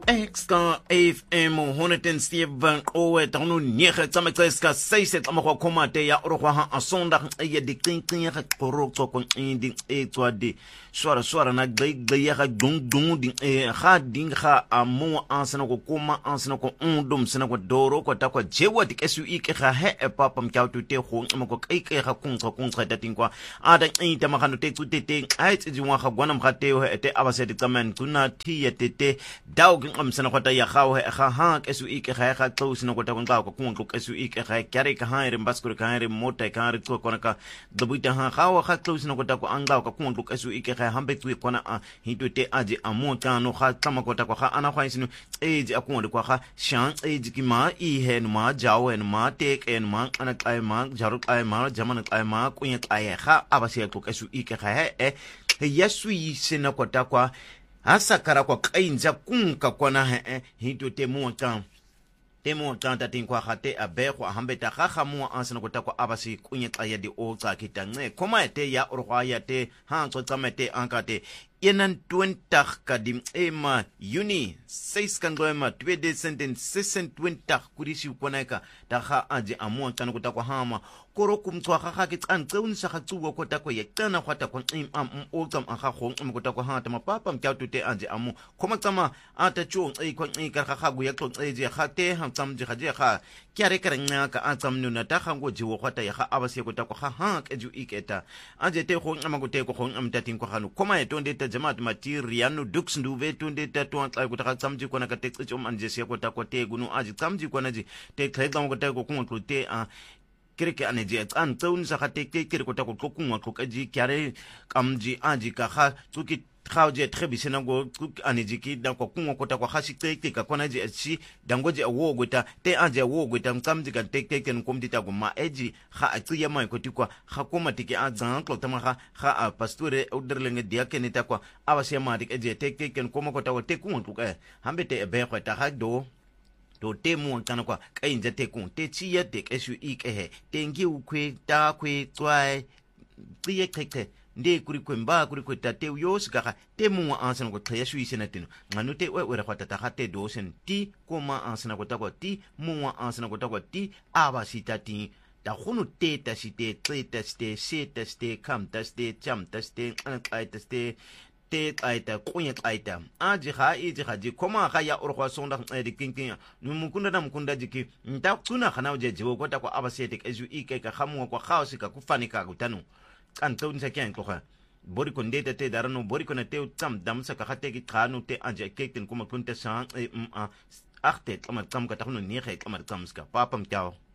Extra FM 107 owe tanu nege tsamexeska 6 tsamagwa khomate ya orogwa a sondag e di qinkqin ga qorotso kon indi e tswadi swara na gbe ya ga dung di ga dinga a mo ansana ko kuma ansana ko undum sina ko doro ko ta ko jewa di kesu ike ga he e papa mkyautu te go mo ko ike ga kunqa ta tingwa a da ita magano te tsutete a itsi ngwa ga gwana mgateo ete abase di tsaman tuna thi yetete daw amsana kota ya gawo ha kesu ike ga ga close no kota konqa ko kunqo kesu ike ga kyare ka ha re mbaskuru ka re mota ka re tso kona ka dobuita ha gawo ga close no kota ko anga ka kunqo kesu ike ga hambe twi kona a hitote aje amota no ga tsama kota ko ga ana kwa isinu eji akunde kwa ga shan eji ki ma i hen ma jawo en ma tek en ma ana kai ma jaru kai ma jamana kai ma kunya kai ga abase ko kesu ike ga yesu yisena kota kwa asakara kwa kainja kunka kwana hito temo ta tinkwa khate abego ahambeta gaga mo ansana kota kwa abasi kunyetsa ya di otsa kitangce koma ete ya orwa ya te ha tsotsamete ankate yenan 20 kadim ema uni 6 kangoema twede sentence 20 kurishi konaka daga aje amo tsana kota kwa hama koro kumtswa gaga ke tsantsewunisa ga tsuwa kota kwa yetsana kwata kwa otsam aga go kota kwa hata mapapa mkyatute anje amo koma tsama ata chu kwa ka gaga go ya tsoeje gate ha tsamje ga ga kyare ka ngaka a tsamnuna ta ga go jiwo kwata ya ga abase kota kwa ha ke ju iketa anje te go amagote ko go amtatin kwa gano koma etonde ta jamaat materiano dux nduve tunde ta twantla ko ta tsamji kona ka te tsom anje se ko ta ko te gunu aji tsamji kona ji te khaidam ko ta ko kungo te a kireke aneje tsan tsaun sa khate ke kire ko ta ko kungo ko kaji kyare kamji aji ka kha tsuki khauje trebisena go aneje ki da ko kungo ko ta ko khashi te ka kona ji chi dangoje awo gota te anje awo gota tsamji ka te ken komdita go ma eji kha atsiya mai ko tikwa kha koma tike a zan klo tama kha a pastore uderlenge dia ken ta kwa abase ma dik eje te ken koma ko ta ko te kungo ka hambe te be ko ta ha do to te mo kana kwa kainja te kun te chi ya de kesu ike he tengi ukwe ta kwe twai tsiye keke nde kuri kwemba kuri kweta te yos ka te mo ansana ko tya shu isena tino nganu te we re kwata ta te do sen ti koma ansana ko ta ko ti mo ansana ko ta ko ti aba sitati da khunu te ta site tseta ste seta ste kam ta ste cham ta ste ankai ta ste te aita kunya aita aji ga ji koma ga ya orwa sonda di kinkin mukunda na mukunda jiki nta tuna kana uje jiwo kota kwa abasete kezu ike ka khamu kwa khausi ka kufanika kutanu kan to nse kyan kloha bori ko ndete te darano bori ko na te tsam damsa ka khate ki khanu te anje kekten kuma kunta san achte kama tsam ka takunu ni khay kama tsamska papam tao